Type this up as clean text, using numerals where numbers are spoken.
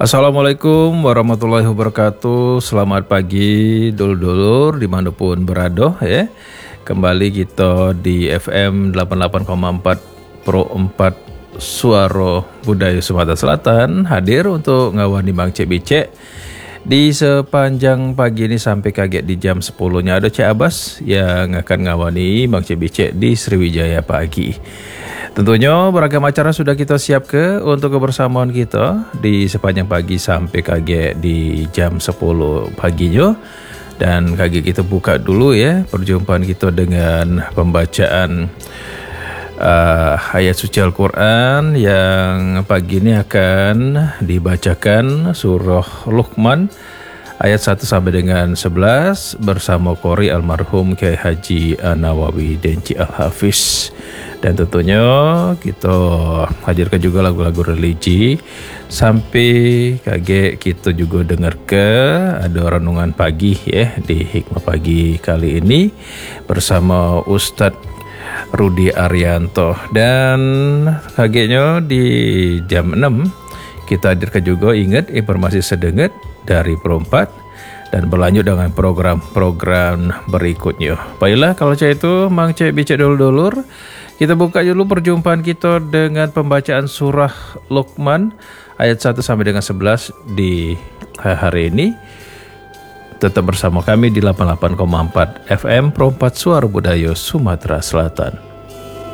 Assalamualaikum warahmatullahi wabarakatuh. Selamat pagi dulur-dulur dimanapun berada ya. Kembali kita di FM 88,4 Pro 4 Suara Budaya Sumatera Selatan hadir untuk ngawani Bang Cek Bicek di sepanjang pagi ini sampai kaget di jam 10-nya ada Cik Abbas yang akan ngawani Bang Cek Bicek di Sriwijaya pagi. Tentunya beragam acara sudah kita siap untuk kebersamaan kita di sepanjang pagi sampai kaget di jam 10 paginya. Dan kaget kita buka dulu ya perjumpaan kita dengan pembacaan ayat suci Al-Quran yang pagi ini akan dibacakan surah Luqman ayat 1 sampai dengan 11 bersama Qori almarhum Kiai Haji Nawawi Denci Al-Hafiz. Dan tentunya kita hadirkan juga lagu-lagu religi sampai kaget kita juga dengar ada renungan pagi ya di Hikmah Pagi kali ini bersama Ustadz Rudi Arianto. Dan kagetnya di jam 6 kita hadirkan juga ingat informasi sedenget dari Pro 4 dan berlanjut dengan program-program berikutnya. Baiklah kalau saya itu Mang Cek Bicek dulur-dulur, kita buka dulu perjumpaan kita dengan pembacaan surah Luqman ayat 1 sampai dengan 11 di hari ini. Tetap bersama kami di 88,4 FM Pro 4 Suara Budaya Sumatera Selatan.